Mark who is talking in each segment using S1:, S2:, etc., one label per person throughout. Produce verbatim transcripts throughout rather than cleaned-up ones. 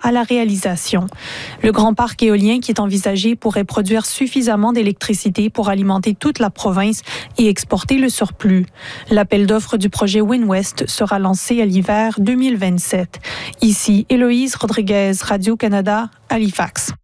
S1: à la réalisation. Le grand parc éolien qui est envisagé pourrait produire suffisamment d'électricité pour alimenter toute la province et exporter le surplus. L'appel d'offres du projet WindWest sera lancé à l'hiver deux mille vingt-sept. Ici, Héloïse Rodriguez, Radio-Canada, Halifax.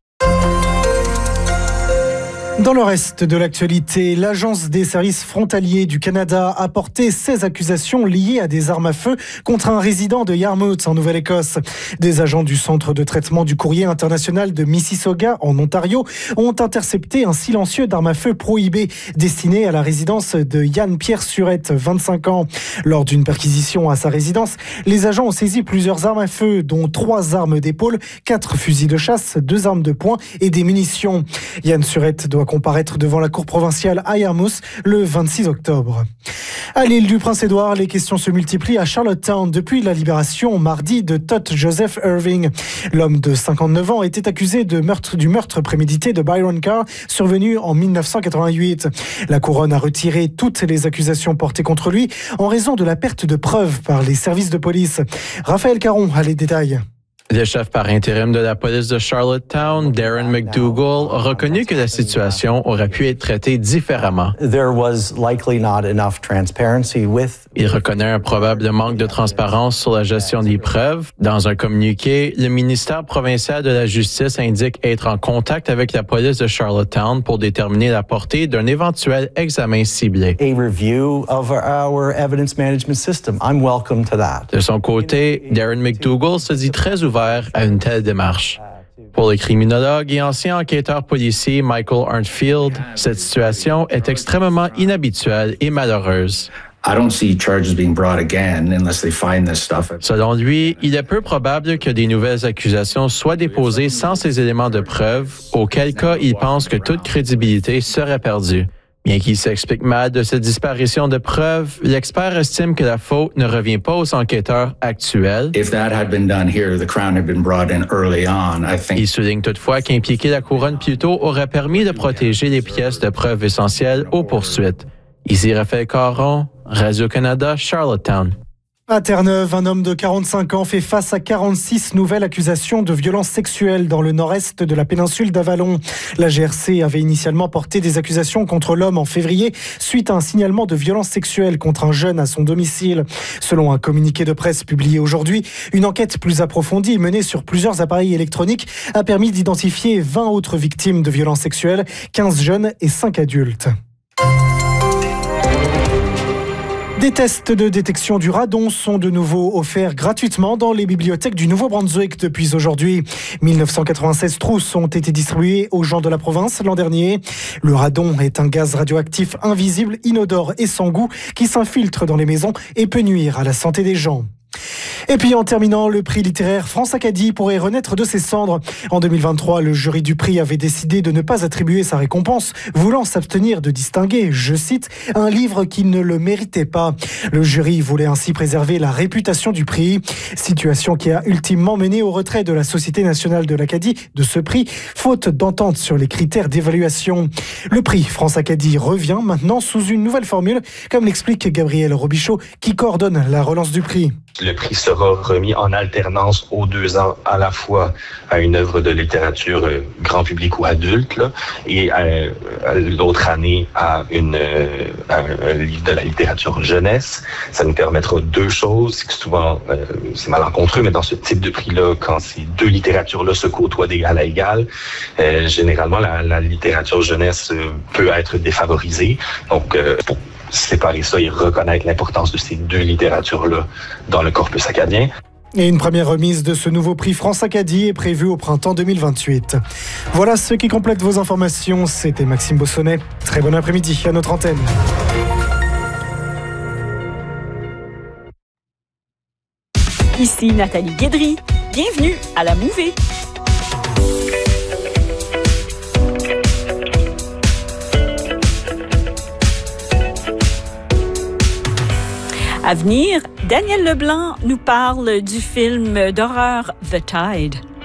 S2: Dans le reste de l'actualité, l'Agence des services frontaliers du Canada a porté seize accusations liées à des armes à feu contre un résident de Yarmouth en Nouvelle-Écosse. Des agents du Centre de traitement du courrier international de Mississauga en Ontario ont intercepté un silencieux d'armes à feu prohibé destiné à la résidence de Yann-Pierre Surette, vingt-cinq ans. Lors d'une perquisition à sa résidence, les agents ont saisi plusieurs armes à feu, dont trois armes d'épaule, quatre fusils de chasse, deux armes de poing et des munitions. Yann Surette doit comparaître devant la cour provinciale à Yarmouth le vingt-six octobre. À l'île du Prince-Édouard, les questions se multiplient à Charlottetown depuis la libération mardi de Todd Joseph Irving. L'homme de cinquante-neuf ans était accusé de meurtre, du meurtre prémédité de Byron Carr, survenu en dix-neuf cent quatre-vingt-huit. La couronne a retiré toutes les accusations portées contre lui en raison de la perte de preuves par les services de police. Raphaël Caron a les détails.
S3: Le chef par intérim de la police de Charlottetown, Darren McDougall, a reconnu que la situation aurait pu être traitée différemment.
S4: There was likely not enough transparency with...
S3: Il reconnaît un probable manque de transparence sur la gestion des preuves. Dans un communiqué, le ministère provincial de la Justice indique être en contact avec la police de Charlottetown pour déterminer la portée d'un éventuel examen ciblé.
S4: A review of our evidence management system. I'm welcome to that.
S3: De son côté, Darren McDougall se dit très ouvert à une telle démarche. Pour le criminologue et ancien enquêteur policier Michael Arnfield, cette situation est extrêmement inhabituelle et malheureuse.
S5: I don't see charges being brought again unless they find this stuff.
S3: Selon lui, il est peu probable que des nouvelles accusations soient déposées sans ces éléments de preuve, auquel cas il pense que toute crédibilité serait perdue. Bien qu'il s'explique mal de cette disparition de preuves, l'expert estime que la faute ne revient pas aux enquêteurs actuels.
S5: If that had been done here, the Crown had been brought in early on, I think.
S3: Il souligne toutefois qu'impliquer la couronne plus tôt aurait permis de protéger les pièces de preuves essentielles aux poursuites. Ici Raphaël Caron, Radio-Canada, Charlottetown.
S2: À Terre-Neuve, un homme de quarante-cinq ans fait face à quarante-six nouvelles accusations de violences sexuelles dans le nord-est de la péninsule d'Avalon. La G R C avait initialement porté des accusations contre l'homme en février suite à un signalement de violences sexuelles contre un jeune à son domicile. Selon un communiqué de presse publié aujourd'hui, une enquête plus approfondie menée sur plusieurs appareils électroniques a permis d'identifier vingt autres victimes de violences sexuelles, quinze jeunes et cinq adultes. Des tests de détection du radon sont de nouveau offerts gratuitement dans les bibliothèques du Nouveau-Brunswick depuis aujourd'hui. mille neuf cent quatre-vingt-seize trousses ont été distribuées aux gens de la province l'an dernier. Le radon est un gaz radioactif invisible, inodore et sans goût qui s'infiltre dans les maisons et peut nuire à la santé des gens. Et puis en terminant, le prix littéraire France Acadie pourrait renaître de ses cendres. En deux mille vingt-trois, le jury du prix avait décidé de ne pas attribuer sa récompense, voulant s'abstenir de distinguer, je cite, un livre qui ne le méritait pas. Le jury voulait ainsi préserver la réputation du prix, situation qui a ultimement mené au retrait de la Société nationale de l'Acadie de ce prix, faute d'entente sur les critères d'évaluation. Le prix France Acadie revient maintenant sous une nouvelle formule, comme l'explique Gabriel Robichaud, qui coordonne la relance du prix.
S6: Le prix sera remis en alternance aux deux ans, à la fois à une œuvre de littérature euh, grand public ou adulte, là, et à, à l'autre année à, une, euh, à un livre de la littérature jeunesse. Ça nous permettra deux choses. C'est que souvent, euh, c'est malencontreux, mais dans ce type de prix-là, quand ces deux littératures-là se côtoient d'égal à égal, euh, généralement, la, la littérature jeunesse euh, peut être défavorisée. Donc, euh, pour séparer ça et reconnaître l'importance de ces deux littératures-là dans le corpus acadien.
S2: Et une première remise de ce nouveau prix France Acadie est prévue au printemps deux mille vingt-huit. Voilà ce qui complète vos informations. C'était Maxime Bossonnet. Très bon après-midi à notre antenne.
S7: Ici Nathalie Guédry. Bienvenue à la Mouvée. À venir, Daniel Leblanc nous parle du film d'horreur The Tide.